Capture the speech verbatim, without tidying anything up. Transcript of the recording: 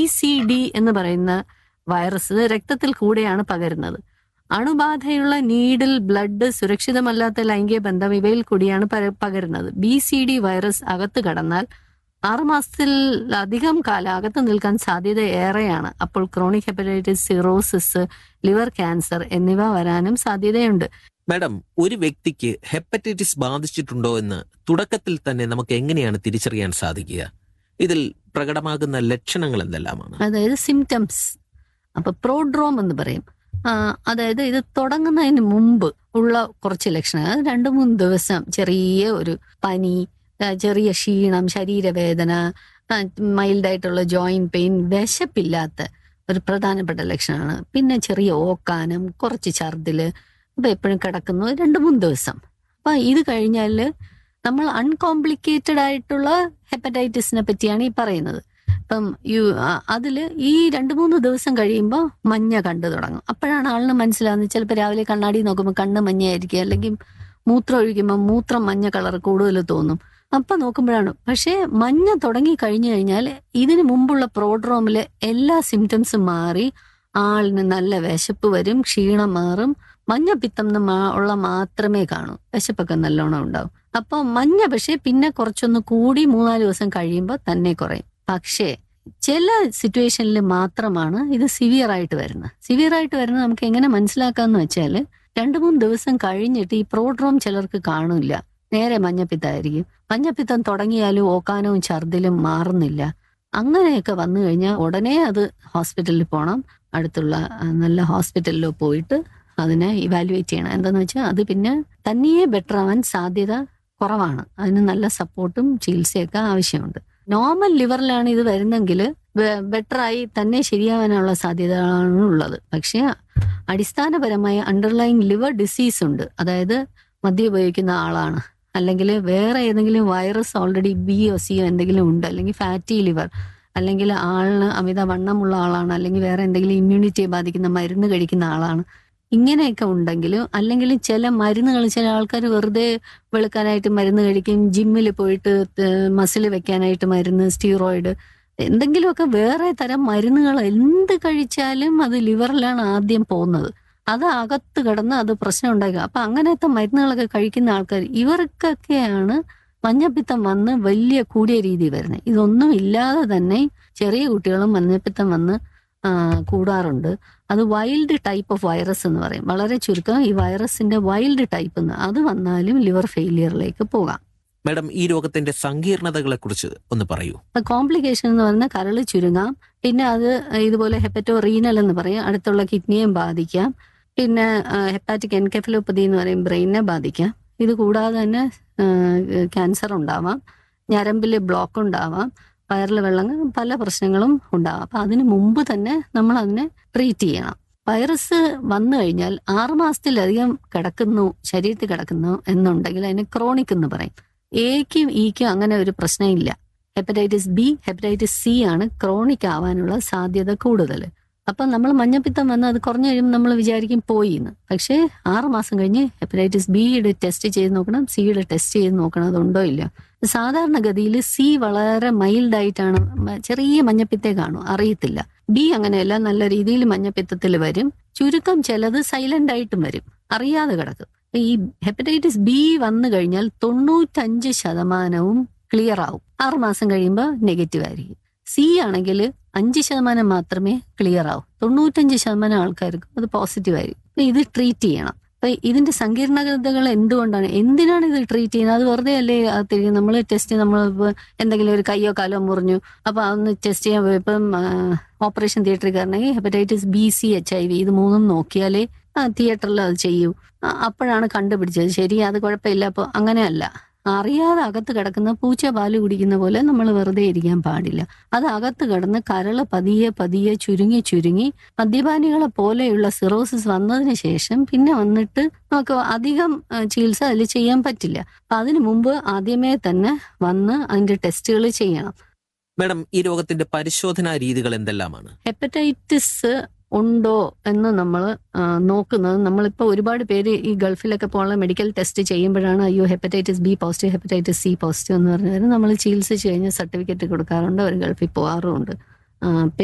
C D എന്ന് പറയുന്ന virus രക്തത്തിൽ കൂടെയാണ് പകരുന്നത്. അണുബാധയുള്ള നീഡിൽ, ബ്ലഡ്, സുരക്ഷിതമല്ലാത്ത ലൈംഗിക ബന്ധം ഇവയിൽ കൂടിയാണ് പകരുന്നത്. ബി സി ഡി വൈറസ് അകത്ത് കടന്നാൽ ആറുമാസത്തിൽ അധികം കാലം അകത്ത് നിൽക്കാൻ സാധ്യത ഏറെയാണ്. അപ്പോൾ chronic hepatitis, cirrhosis, liver cancer എന്നിവ വരാനും സാധ്യതയുണ്ട്. മാഡം, ഒരു വ്യക്തിക്ക് ഹെപ്പറ്റൈറ്റിസ് ബാധിച്ചിട്ടുണ്ടോ എന്ന് തുടക്കത്തിൽ തന്നെ നമുക്ക് എങ്ങനെയാണ് തിരിച്ചറിയാൻ സാധിക്കുക? ഇതിൽ പ്രകടമാകുന്ന ലക്ഷണങ്ങൾ എന്തെല്ലാമാണ്? അതായത് സിംറ്റംസ്. അപ്പൊ പ്രോഡ്രോം എന്ന് പറയും. അതായത് ഇത് തുടങ്ങുന്നതിന് മുമ്പ് ഉള്ള കുറച്ച് ലക്ഷണങ്ങൾ. രണ്ടു മൂന്ന് ദിവസം ചെറിയ ഒരു പനി, ചെറിയ ക്ഷീണം, ശരീരവേദന, മൈൽഡായിട്ടുള്ള ജോയിന്റ് പെയിൻ, വിശപ്പില്ലാത്ത ഒരു പ്രധാനപ്പെട്ട ലക്ഷണമാണ്. പിന്നെ ചെറിയ ഓക്കാനം, കുറച്ച് ഛർദില്, അപ്പൊ എപ്പോഴും കിടക്കുന്നു രണ്ടു മൂന്ന് ദിവസം. അപ്പൊ ഇത് കഴിഞ്ഞാൽ നമ്മൾ അൺകോംപ്ലിക്കേറ്റഡ് ആയിട്ടുള്ള ഹെപ്പറ്റൈറ്റിസിനെ പറ്റിയാണ് ഈ പറയുന്നത്. ഇപ്പം യു അതിൽ ഈ രണ്ട് മൂന്ന് ദിവസം കഴിയുമ്പോൾ മഞ്ഞ കണ്ടു തുടങ്ങും. അപ്പോഴാണ് ആളിന് മനസ്സിലാകുന്നത്. ചിലപ്പോൾ രാവിലെ കണ്ണാടി നോക്കുമ്പോൾ കണ്ണ് മഞ്ഞയായിരിക്കും, അല്ലെങ്കിൽ മൂത്രം ഒഴിക്കുമ്പോൾ മൂത്രം മഞ്ഞ കളർ കൂടുതൽ തോന്നും. അപ്പൊ നോക്കുമ്പോഴാണ്. പക്ഷേ മഞ്ഞ തുടങ്ങി കഴിഞ്ഞു കഴിഞ്ഞാൽ ഇതിനു മുമ്പുള്ള പ്രോഡ്രോമിലെ എല്ലാ സിംറ്റംസും മാറി ആളിന് നല്ല വിശപ്പ് വരും, ക്ഷീണം മാറും. മഞ്ഞപ്പിത്തം ഉള്ള മാത്രമേ കാണൂ, വിശപ്പൊക്കെ നല്ലോണം ഉണ്ടാവും. അപ്പൊ മഞ്ഞ പക്ഷേ പിന്നെ കുറച്ചൊന്ന് കൂടി മൂന്നാല് ദിവസം കഴിയുമ്പോൾ തന്നെ കുറയും. പക്ഷേ ചില സിറ്റുവേഷനിൽ മാത്രമാണ് ഇത് സിവിയർ ആയിട്ട് വരുന്നത്. സിവിയർ ആയിട്ട് വരുന്നത് നമുക്ക് എങ്ങനെ മനസ്സിലാക്കാന്ന് വെച്ചാൽ, രണ്ടു മൂന്ന് ദിവസം കഴിഞ്ഞിട്ട് ഈ പ്രോഡ്രോം ചിലർക്ക് കാണില്ല, നേരെ മഞ്ഞപ്പിത്തമായിരിക്കും. മഞ്ഞപ്പിത്തം തുടങ്ങിയാലും ഓക്കാനവും ഛർദിലും മാറുന്നില്ല. അങ്ങനെയൊക്കെ വന്നു കഴിഞ്ഞാൽ ഉടനെ അത് ഹോസ്പിറ്റലിൽ പോകണം. അടുത്തുള്ള നല്ല ഹോസ്പിറ്റലിലോ പോയിട്ട് അതിനെ ഇവാലുവേറ്റ് ചെയ്യണം. എന്താന്ന് വെച്ചാൽ അത് പിന്നെ തന്നെയേ ബെറ്റർ ആവാൻ സാധ്യത കുറവാണ്. അതിന് നല്ല സപ്പോർട്ടും ചികിത്സയൊക്കെ ആവശ്യമുണ്ട്. നോർമൽ ലിവറിലാണ് ഇത് വരുന്നെങ്കിൽ ബെറ്ററായി തന്നെ ശരിയാവാനുള്ള സാധ്യതകളാണ് ഉള്ളത്. പക്ഷെ അടിസ്ഥാനപരമായ അണ്ടർലൈങ് ലിവർ ഡിസീസ് ഉണ്ട്. അതായത് മദ്യം ഉപയോഗിക്കുന്ന ആളാണ്, അല്ലെങ്കിൽ വേറെ ഏതെങ്കിലും വൈറസ് ഓൾറെഡി ബി ഒ സിയോ എന്തെങ്കിലും ഉണ്ട്, അല്ലെങ്കിൽ ഫാറ്റി ലിവർ, അല്ലെങ്കിൽ ആളിന് അമിത വണ്ണമുള്ള ആളാണ്, അല്ലെങ്കിൽ വേറെ എന്തെങ്കിലും ഇമ്മ്യൂണിറ്റിയെ ബാധിക്കുന്ന മരുന്ന് കഴിക്കുന്ന ആളാണ്. ഇങ്ങനെയൊക്കെ ഉണ്ടെങ്കിലും, അല്ലെങ്കിൽ ചില മരുന്നുകൾ, ചില ആൾക്കാർ വെറുതെ വെളുക്കാനായിട്ട് മരുന്ന് കഴിക്കും, ജിമ്മിൽ പോയിട്ട് മസിൽ വെക്കാനായിട്ട് മരുന്ന്, സ്റ്റീറോയിഡ്, എന്തെങ്കിലുമൊക്കെ വേറെ തരം മരുന്നുകൾ എന്ത് കഴിച്ചാലും അത് ലിവറിലാണ് ആദ്യം പോകുന്നത്. അത് അകത്ത് കിടന്ന് അത് പ്രശ്നം ഉണ്ടാക്കുക. അപ്പൊ അങ്ങനത്തെ മരുന്നുകളൊക്കെ കഴിക്കുന്ന ആൾക്കാർ, ഇവർക്കൊക്കെയാണ് മഞ്ഞപ്പിത്തം വന്ന് വലിയ കൂടിയ രീതി വരുന്നത്. ഇതൊന്നും ഇല്ലാതെ തന്നെ ചെറിയ കുട്ടികളും മഞ്ഞപ്പിത്തം വന്ന് കൂടാറുണ്ട്. അത് വൈൽഡ് ടൈപ്പ് ഓഫ് വൈറസ് എന്ന് പറയും. വളരെ ചുരുക്കം ഈ വൈറസിന്റെ വൈൽഡ് ടൈപ്പ് എന്ന്, അത് വന്നാലും ലിവർ ഫെയിലിയറിലേക്ക് പോകാം. മാഡം, ഈ രോഗത്തിന്റെ സങ്കീർണതകളെ കുറിച്ച് ഒന്ന് പറയൂ. കോംപ്ലിക്കേഷൻ എന്ന് പറഞ്ഞാൽ കരള് ചുരുങ്ങാം, പിന്നെ അത് ഇതുപോലെ ഹെപ്പറ്റോ റീനൽ എന്ന് പറയും, അടുത്തുള്ള കിഡ്നിയെയും ബാധിക്കാം. പിന്നെ ഹെപ്പാറ്റിക് എൻകെഫലോപ്പതി എന്ന് പറയും, ബ്രെയിനെ ബാധിക്കാം. ഇത് കൂടാതെ തന്നെ ക്യാൻസർ ഉണ്ടാവാം, ഞരമ്പിൽ ബ്ലോക്ക് ഉണ്ടാവാം, വയറിൽ വെള്ളം, പല പ്രശ്നങ്ങളും ഉണ്ടാവാം. അപ്പൊ അതിന് മുമ്പ് തന്നെ നമ്മൾ അതിനെ ട്രീറ്റ് ചെയ്യണം. വൈറസ് വന്നു കഴിഞ്ഞാൽ ആറുമാസത്തിലധികം കിടക്കുന്നു, ശരീരത്തിൽ കിടക്കുന്നു എന്നുണ്ടെങ്കിൽ അതിന് ക്രോണിക് എന്ന് പറയും. എക്കും ഇക്കും അങ്ങനെ ഒരു പ്രശ്നമില്ല. ഹെപ്പറ്റൈറ്റിസ് ബി, ഹെപ്പറ്റൈറ്റിസ് സി ആണ് ക്രോണിക് ആവാനുള്ള സാധ്യത കൂടുതൽ. അപ്പൊ നമ്മൾ മഞ്ഞപ്പിത്തം വന്ന് അത് കുറഞ്ഞു കഴിയുമ്പോൾ നമ്മൾ വിചാരിക്കും പോയി എന്ന്. പക്ഷേ ആറ് മാസം കഴിഞ്ഞ് ഹെപ്പറ്റൈറ്റിസ് ബിയുടെ ടെസ്റ്റ് ചെയ്ത് നോക്കണം, സിയുടെ ടെസ്റ്റ് ചെയ്ത് നോക്കണം അതുണ്ടോ ഇല്ല. സാധാരണഗതിയിൽ സി വളരെ മൈൽഡ് ആയിട്ടാണ്, ചെറിയ മഞ്ഞപ്പിത്തേ കാണും, അറിയത്തില്ല. ബി അങ്ങനെയല്ല, നല്ല രീതിയിൽ മഞ്ഞപ്പിത്തത്തിൽ വരും. ചുരുക്കം ചിലത് സൈലന്റ് ആയിട്ടും വരും, അറിയാതെ കിടക്കും. ഈ ഹെപ്പറ്റൈറ്റിസ് ബി വന്നു കഴിഞ്ഞാൽ തൊണ്ണൂറ്റഞ്ച് ശതമാനവും ക്ലിയർ ആവും. ആറുമാസം കഴിയുമ്പോൾ നെഗറ്റീവ് ആയിരിക്കും. സി ആണെങ്കിൽ അഞ്ച് ശതമാനം മാത്രമേ ക്ലിയർ ആവും. തൊണ്ണൂറ്റഞ്ച് ശതമാനം ആൾക്കാർക്കും അത് പോസിറ്റീവ് ആയിരിക്കും. ഇത് ട്രീറ്റ് ചെയ്യണം. അപ്പൊ ഇതിന്റെ സങ്കീർണതകൾ എന്തുകൊണ്ടാണ്, എന്തിനാണ് ഇത് ട്രീറ്റ് ചെയ്യുന്നത്? അത് വെറുതെ അല്ലേ നമ്മൾ ടെസ്റ്റ്, നമ്മൾ എന്തെങ്കിലും ഒരു കയ്യോ കാലോ മുറിഞ്ഞു, അപ്പൊ അതൊന്ന് ടെസ്റ്റ് ചെയ്യാൻ പോയപ്പം ഓപ്പറേഷൻ തിയേറ്ററിൽ കയറണമെങ്കിൽ hepatitis B, C, H I V ഇത് മൂന്നും നോക്കിയാലേ തിയേറ്ററിൽ അത് ചെയ്യൂ. അപ്പോഴാണ് കണ്ടുപിടിച്ചത്. ശരി, അത് കുഴപ്പമില്ല. അപ്പൊ അങ്ങനെയല്ല, അറിയാതെ അകത്ത് കിടക്കുന്ന പൂച്ച പാല് കുടിക്കുന്ന പോലെ നമ്മൾ വെറുതെ ഇരിക്കാൻ പാടില്ല. അത് അകത്ത് കിടന്ന് കരള് പതിയെ പതിയെ ചുരുങ്ങി ചുരുങ്ങി മദ്യപാനികളെ പോലെയുള്ള സിറോസിസ് വന്നതിന് ശേഷം പിന്നെ വന്നിട്ട് നമുക്ക് അധികം ചികിത്സ അതിൽ ചെയ്യാൻ പറ്റില്ല. അപ്പൊ അതിനു മുമ്പ് ആദ്യമേ തന്നെ വന്ന് അതിന്റെ ടെസ്റ്റുകൾ ചെയ്യണം. മാഡം, ഈ രോഗത്തിന്റെ പരിശോധനാ രീതികൾ എന്തെല്ലാമാണ്? ഹെപ്പറ്റൈറ്റിസ് ഉണ്ടോ എന്ന് നമ്മൾ നോക്കുന്നത്, നമ്മളിപ്പോൾ ഒരുപാട് പേര് ഈ ഗൾഫിലൊക്കെ പോകാനുള്ള മെഡിക്കൽ ടെസ്റ്റ് ചെയ്യുമ്പോഴാണ് അയ്യോ hepatitis B positive, hepatitis C positive എന്ന് പറഞ്ഞാൽ നമ്മൾ ചികിത്സിച്ച് കഴിഞ്ഞ് സർട്ടിഫിക്കറ്റ് കൊടുക്കാറുണ്ട്, അവർ ഗൾഫിൽ പോകാറുമുണ്ട്.